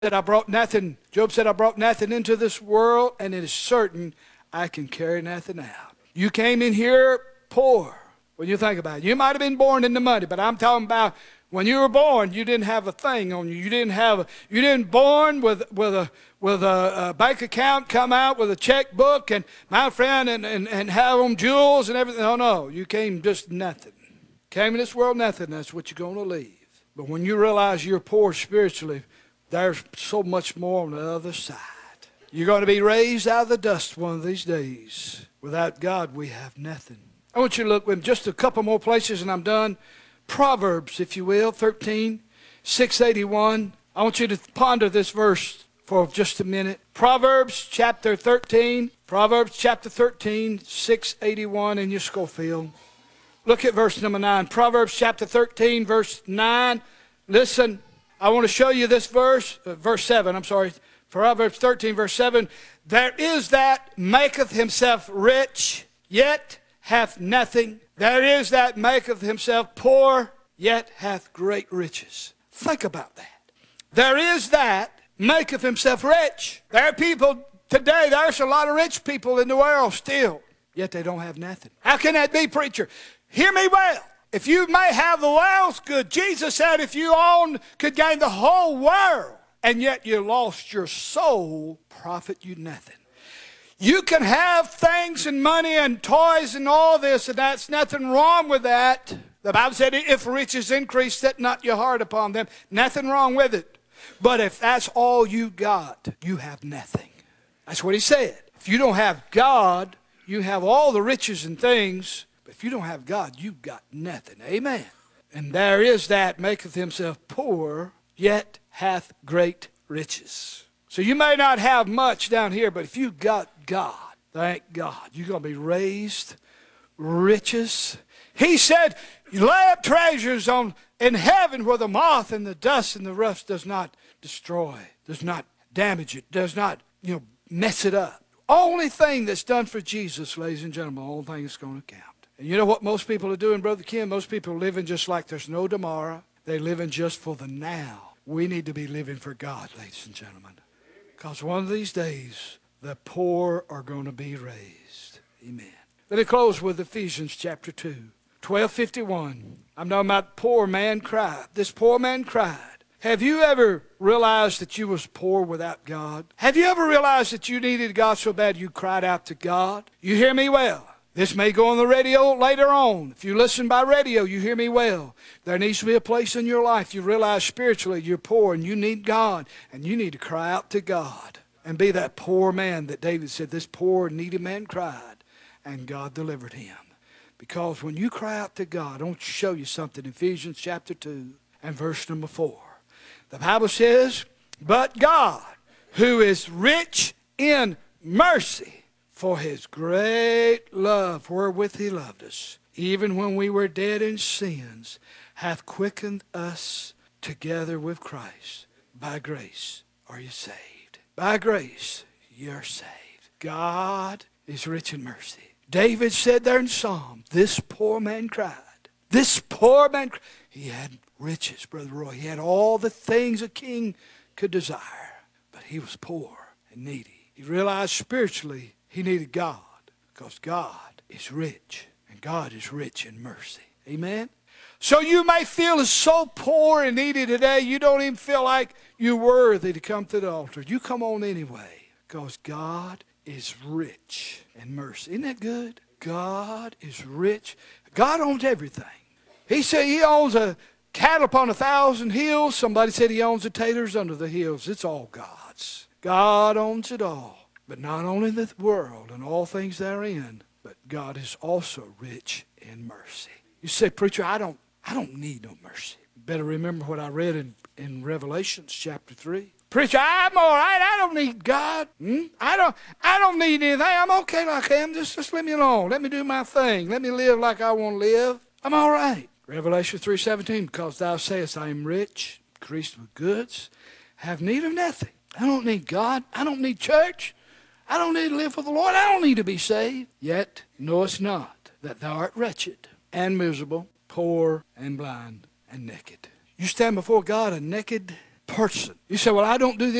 said, I brought nothing. Job said, I brought nothing into this world, and it is certain I can carry nothing out. You came in here poor. When you think about it, you might have been born into money, but I'm talking about when you were born, you didn't have a thing on you. You didn't born with a bank account come out with a checkbook and my friend and have them jewels and everything. No, you came just nothing. Came in this world nothing. That's what you're going to leave. But when you realize you're poor spiritually, there's so much more on the other side. You're going to be raised out of the dust one of these days. Without God, we have nothing. I want you to look with just a couple more places and I'm done. Proverbs, if you will, 13, 681. I want you to ponder this verse for just a minute. Proverbs chapter 13, 681 in your Schofield. Look at verse number 9. Proverbs chapter 13, verse 9. Listen, I want to show you this verse, verse 7, I'm sorry. Proverbs 13, verse 7. There is that maketh himself rich, yet hath nothing. There is that maketh himself poor, yet hath great riches. Think about that. There is that maketh himself rich. There are people today, there's a lot of rich people in the world still, yet they don't have nothing. How can that be, preacher? Hear me well. If you may have the wealth, good. Jesus said if you could gain the whole world, and yet you lost your soul, profit you nothing. You can have things and money and toys and all this, and that's nothing wrong with that. The Bible said, if riches increase, set not your heart upon them. Nothing wrong with it. But if that's all you got, you have nothing. That's what he said. If you don't have God, you have all the riches and things. But if you don't have God, you've got nothing. Amen. And there is that maketh himself poor, yet hath great riches. So you may not have much down here, but if you got God, thank God, you're going to be raised riches. He said, you lay up treasures in heaven where the moth and the dust and the rust does not destroy, does not damage it, does not, mess it up. Only thing that's done for Jesus, ladies and gentlemen, the only thing that's going to count. And you know what most people are doing, Brother Ken? Most people are living just like there's no tomorrow. They're living just for the now. We need to be living for God, ladies and gentlemen. Because one of these days, the poor are going to be raised. Amen. Let me close with Ephesians chapter 2, 12:51. I'm talking about poor man cried. This poor man cried. Have you ever realized that you was poor without God? Have you ever realized that you needed God so bad you cried out to God? You hear me well. This may go on the radio later on. If you listen by radio, you hear me well. There needs to be a place in your life you realize spiritually you're poor and you need God. And you need to cry out to God and be that poor man that David said, this poor needy man cried and God delivered him. Because when you cry out to God, I want to show you something. Ephesians chapter 2 and verse number 4. The Bible says, but God, who is rich in mercy, for his great love wherewith he loved us, even when we were dead in sins, hath quickened us together with Christ. By grace are you saved. By grace you're saved. God is rich in mercy. David said there in Psalm, this poor man cried. This poor man, he had riches, Brother Roy. He had all the things a king could desire, but he was poor and needy. He realized spiritually he needed God because God is rich and God is rich in mercy. Amen? So you may feel so poor and needy today you don't even feel like you're worthy to come to the altar. You come on anyway because God is rich in mercy. Isn't that good? God is rich. God owns everything. He said he owns a cattle upon 1,000 hills. Somebody said he owns the taters under the hills. It's all God's. God owns it all. But not only the world and all things therein, but God is also rich in mercy. You say, preacher, I don't need no mercy. You better remember what I read in Revelations chapter 3. Preacher, I'm all right. I don't need God. I don't need anything. I'm okay like I am. Just leave me alone. Let me do my thing. Let me live like I want to live. I'm all right. Revelation 3:17, because thou sayest, I am rich, increased with goods, have need of nothing. I don't need God. I don't need church. I don't need to live for the Lord. I don't need to be saved. Yet knowest not that thou art wretched and miserable, poor and blind and naked. You stand before God a naked person. You say, well, I don't do this.